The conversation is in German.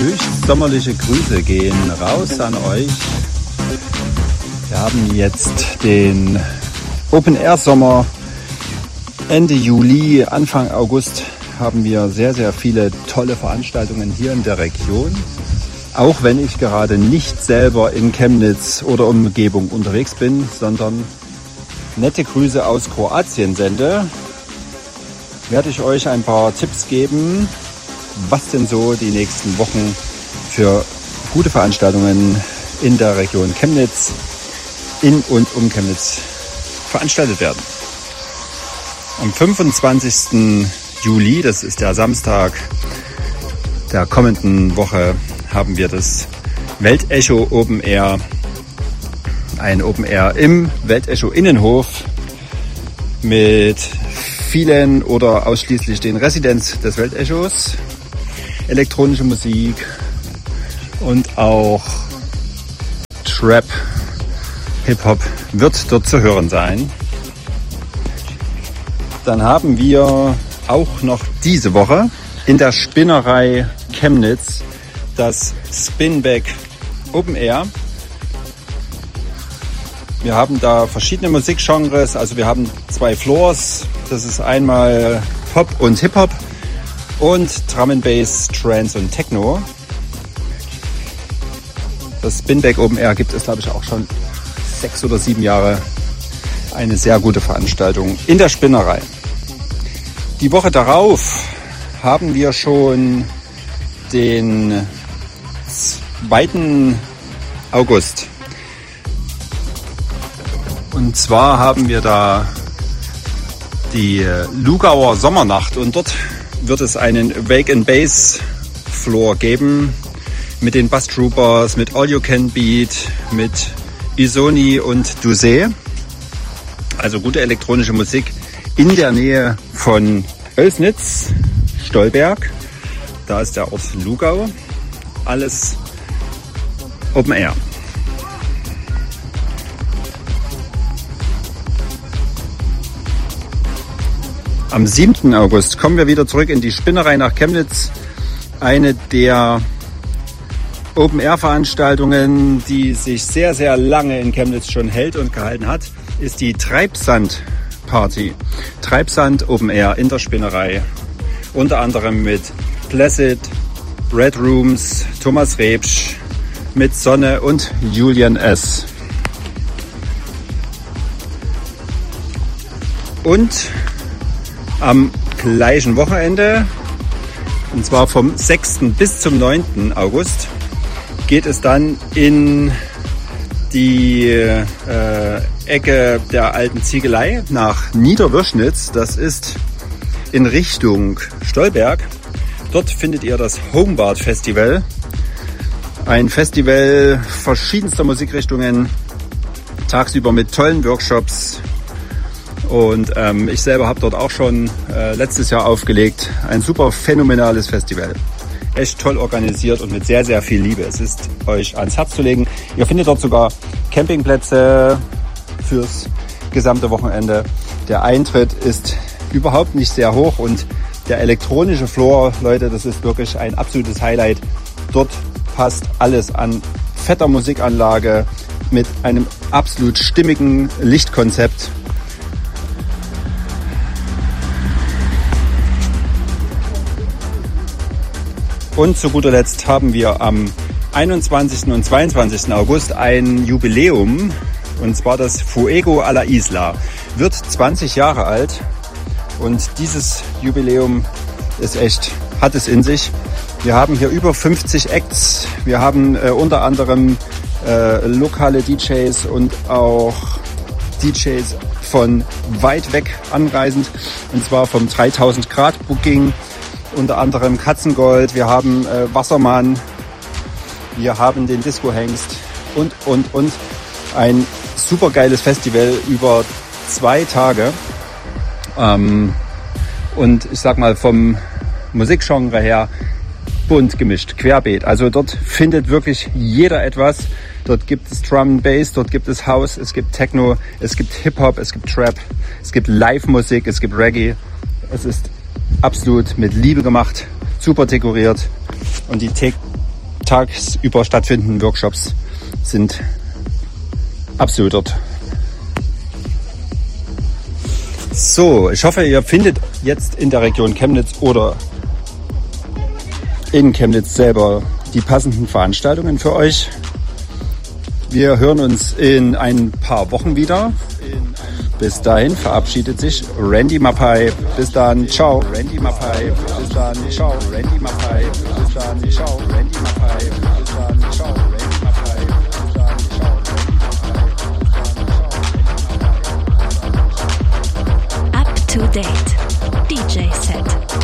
Höchst sommerliche Grüße gehen raus an euch. Wir haben jetzt den Open Air Sommer. Ende Juli, Anfang August haben wir sehr, sehr viele tolle Veranstaltungen hier in der Region. Auch wenn ich gerade nicht selber in Chemnitz oder Umgebung unterwegs bin, sondern nette Grüße aus Kroatien sende, werde ich euch ein paar Tipps geben, was denn so die nächsten Wochen für gute Veranstaltungen in der Region Chemnitz, in und um Chemnitz veranstaltet werden. Am 25. Juli, das ist der Samstag der kommenden Woche, haben wir das Weltecho Open Air. Ein Open Air im Weltecho Innenhof mit vielen oder ausschließlich den Residents des Weltechos. Elektronische Musik und auch Trap, Hip-Hop wird dort zu hören sein. Dann haben wir auch noch diese Woche in der Spinnerei Chemnitz das Spinback Open Air. Wir haben da verschiedene Musikgenres, also wir haben 2 Floors. Das ist einmal Pop und Hip-Hop und Drum and Bass, Trance und Techno. Das Spinback Open Air gibt es, glaube ich, auch schon 6 oder 7 Jahre. Eine sehr gute Veranstaltung in der Spinnerei. Die Woche darauf haben wir schon den 2. August. Und zwar haben wir da die Lugauer Sommernacht und dort wird es einen Wake and Bass Floor geben mit den Bass Troopers, mit All You Can Beat, mit Isoni und Dusé. Also gute elektronische Musik in der Nähe von Oelsnitz, Stolberg. Da ist der Ort Lugau. Alles Open Air. Am 7. August kommen wir wieder zurück in die Spinnerei nach Chemnitz. Eine der Open-Air-Veranstaltungen, die sich sehr, sehr lange in Chemnitz schon hält und gehalten hat, ist die Treibsand-Party. Treibsand Open Air in der Spinnerei. Unter anderem mit Placid, Red Rooms, Thomas Rebsch, mit Sonne und Julian S. Und am gleichen Wochenende, und zwar vom 6. bis zum 9. August, geht es dann in die Ecke der alten Ziegelei nach Niederwürschnitz. Das ist in Richtung Stolberg. Dort findet ihr das Homebard Festival. Ein Festival verschiedenster Musikrichtungen, tagsüber mit tollen Workshops. Und ich selber habe dort auch schon letztes Jahr aufgelegt. Ein super phänomenales Festival. Echt toll organisiert und mit sehr, sehr viel Liebe. Es ist euch ans Herz zu legen. Ihr findet dort sogar Campingplätze fürs gesamte Wochenende. Der Eintritt ist überhaupt nicht sehr hoch und der elektronische Floor, Leute, das ist wirklich ein absolutes Highlight. Dort passt alles an fetter Musikanlage mit einem absolut stimmigen Lichtkonzept. Und zu guter Letzt haben wir am 21. und 22. August ein Jubiläum, und zwar das Fuego a la Isla. Wird 20 Jahre alt und dieses Jubiläum ist echt, hat es in sich. Wir haben hier über 50 Acts, wir haben unter anderem lokale DJs und auch DJs von weit weg anreisend, und zwar vom 3000 Grad Booking. Unter anderem Katzengold, wir haben Wassermann, wir haben den Disco Hengst und. Ein super geiles Festival über 2 Tage. Und ich sag mal vom Musikgenre her bunt gemischt, querbeet. Also dort findet wirklich jeder etwas. Dort gibt es Drum and Bass, dort gibt es House, es gibt Techno, es gibt Hip-Hop, es gibt Trap, es gibt Live-Musik, es gibt Reggae. Es ist absolut mit Liebe gemacht, super dekoriert und die tagsüber stattfindenden Workshops sind absolut dort. So, ich hoffe, ihr findet jetzt in der Region Chemnitz oder in Chemnitz selber die passenden Veranstaltungen für euch. Wir hören uns in ein paar Wochen wieder. Bis dahin verabschiedet sich Randy Mapai. Bis dann, ciao. Randy Mapai. Bis dann, ciao. Randy Mapai. Bis dann, ciao. Randy Mapai.